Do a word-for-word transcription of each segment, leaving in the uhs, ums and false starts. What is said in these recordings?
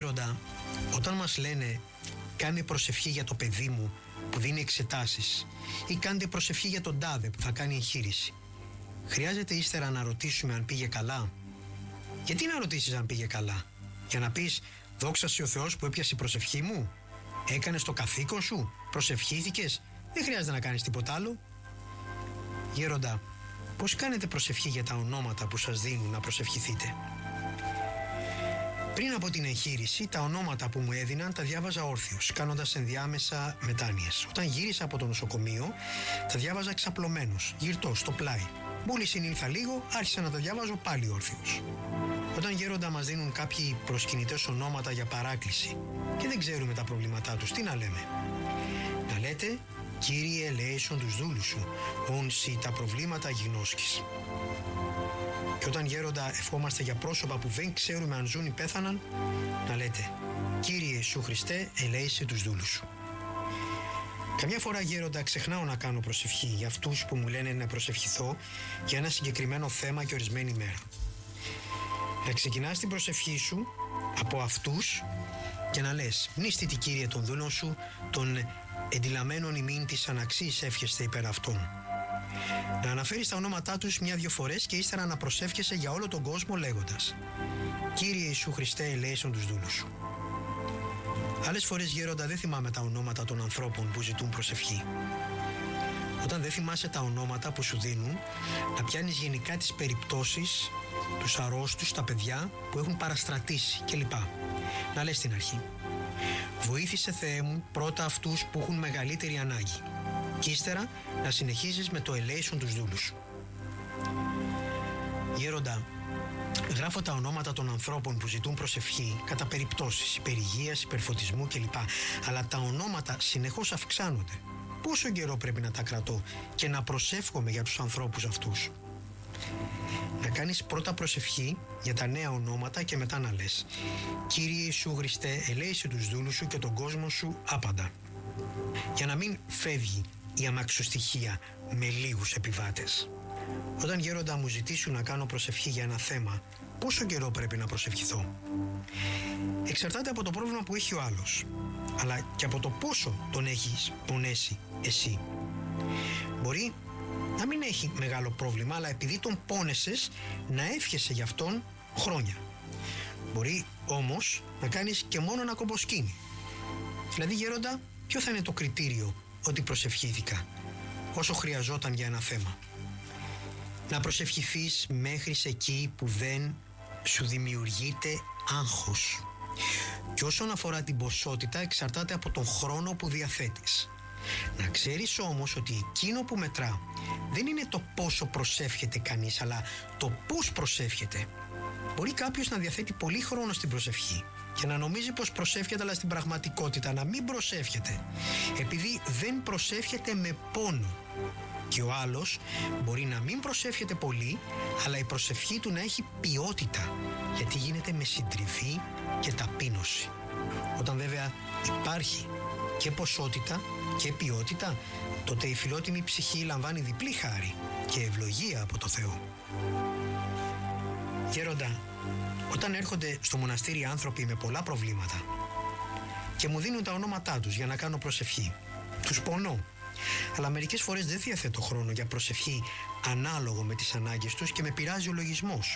Γέροντα, όταν μας λένε κάνε προσευχή για το παιδί μου που δίνει εξετάσεις ή κάντε προσευχή για τον τάδε που θα κάνει εγχείρηση, χρειάζεται ύστερα να ρωτήσουμε αν πήγε καλά? Γιατί να ρωτήσεις αν πήγε καλά? Για να πεις δόξα σοι ο Θεός που έπιασε η προσευχή μου? Έκανες το καθήκον σου? Προσευχήθηκες? Δεν χρειάζεται να κάνεις τίποτα άλλο. Γέροντα, πώς κάνετε προσευχή για τα ονόματα που σας δίνουν να προσευχηθείτε? Πριν από την εγχείρηση, τα ονόματα που μου έδιναν τα διάβαζα όρθιος, κάνοντας ενδιάμεσα μετάνοιες. Όταν γύρισα από το νοσοκομείο, τα διάβαζα ξαπλωμένος, γυρτός, στο πλάι. Μόλις συνήλθα λίγο, άρχισα να τα διάβαζω πάλι όρθιος. Όταν, Γέροντα, μας δίνουν κάποιοι προσκυνητές ονόματα για παράκληση και δεν ξέρουμε τα προβλήματά τους, τι να λέμε? Να λέτε «Κύριε, ελέησον τους δούλους σου, όν σοι τα προβλήματα γινώσκεις». Και όταν, Γέροντα, ευχόμαστε για πρόσωπα που δεν ξέρουμε αν ζουν ή πέθαναν, να λέτε «Κύριε Ιησού Χριστέ, ελέησε τους δούλους σου». Καμιά φορά, Γέροντα, ξεχνάω να κάνω προσευχή για αυτούς που μου λένε να προσευχηθώ για ένα συγκεκριμένο θέμα και ορισμένη μέρα. Να ξεκινάς την προσευχή σου από αυτούς και να λες «Μνήστητη, Κύριε, τον δούλον σου, τον εντυλαμένων ημίν της αναξής εύχεστε υπέρ αυτών». Να αναφέρεις τα ονόματά τους μια-δυο φορές και ύστερα να προσεύχεσαι για όλο τον κόσμο λέγοντας «Κύριε Ιησού Χριστέ, ελέησον τους δούλους σου». Άλλες φορές, Γέροντα, δεν θυμάμαι τα ονόματα των ανθρώπων που ζητούν προσευχή. Όταν δεν θυμάσαι τα ονόματα που σου δίνουν, να πιάνεις γενικά τις περιπτώσεις, τους αρρώστους, τα παιδιά που έχουν παραστρατήσει κλπ. Να λες στην αρχή «Βοήθησε, Θεέ μου, πρώτα αυτούς που έχουν μεγαλύτερη ανάγκη». Και ύστερα να συνεχίζεις με το ελέησον τους δούλους σου. Γέροντα, γράφω τα ονόματα των ανθρώπων που ζητούν προσευχή κατά περιπτώσεις υπερηγείας, υπερφωτισμού κλπ. Αλλά τα ονόματα συνεχώς αυξάνονται. Πόσο καιρό πρέπει να τα κρατώ και να προσεύχομαι για τους ανθρώπους αυτούς? Να κάνεις πρώτα προσευχή για τα νέα ονόματα και μετά να λες «Κύριε Ιησού Χριστέ, ελέησε τους δούλους σου και τον κόσμο σου άπαντα». Για να μην φεύγει η αμαξοστοιχεία με λίγους επιβάτες. Όταν, Γέροντα, μου ζητήσουν να κάνω προσευχή για ένα θέμα, πόσο καιρό πρέπει να προσευχηθώ? Εξαρτάται από το πρόβλημα που έχει ο άλλος, αλλά και από το πόσο τον έχεις πονέσει εσύ. Μπορεί να μην έχει μεγάλο πρόβλημα, αλλά επειδή τον πόνεσες, να εύχεσαι για αυτόν χρόνια. Μπορεί όμως να κάνεις και μόνο ένα κομποσκήνι. Δηλαδή, Γέροντα, ποιο θα είναι το κριτήριο ότι προσευχήθηκα? Όσο χρειαζόταν για ένα θέμα. Να προσευχηθείς μέχρι εκεί που δεν σου δημιουργείται άγχος. Και όσον αφορά την ποσότητα, εξαρτάται από τον χρόνο που διαθέτεις. Να ξέρεις όμως ότι εκείνο που μετρά δεν είναι το πόσο προσεύχεται κανείς, αλλά το πώς προσεύχεται. Μπορεί κάποιος να διαθέτει πολύ χρόνο στην προσευχή και να νομίζει πως προσεύχεται, αλλά στην πραγματικότητα να μην προσεύχεται, επειδή δεν προσεύχεται με πόνο. Και ο άλλος μπορεί να μην προσεύχεται πολύ, αλλά η προσευχή του να έχει ποιότητα, γιατί γίνεται με συντριβή και ταπείνωση. Όταν βέβαια υπάρχει και ποσότητα και ποιότητα, τότε η φιλότιμη ψυχή λαμβάνει διπλή χάρη και ευλογία από το Θεό. Γέροντα, όταν έρχονται στο μοναστήρι άνθρωποι με πολλά προβλήματα και μου δίνουν τα ονόματά τους για να κάνω προσευχή, τους πονώ, αλλά μερικές φορές δεν διαθέτω χρόνο για προσευχή ανάλογο με τις ανάγκες τους και με πειράζει ο λογισμός.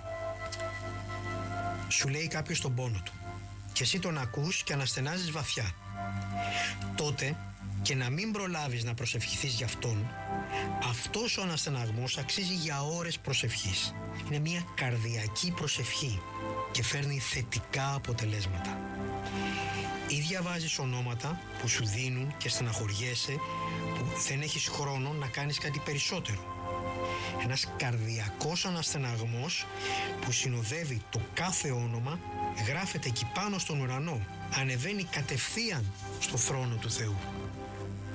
Σου λέει κάποιος τον πόνο του και εσύ τον ακούς και αναστενάζεις βαθιά. Τότε, και να μην προλάβεις να προσευχηθείς για αυτόν, αυτός ο αναστεναγμός αξίζει για ώρες προσευχής. Είναι μια καρδιακή προσευχή και φέρνει θετικά αποτελέσματα. Ή διαβάζεις ονόματα που σου δίνουν και στεναχωριέσαι που δεν έχεις χρόνο να κάνεις κάτι περισσότερο. Ένας καρδιακός αναστεναγμός που συνοδεύει το κάθε όνομα γράφεται εκεί πάνω στον ουρανό, ανεβαίνει κατευθείαν στο θρόνο του Θεού.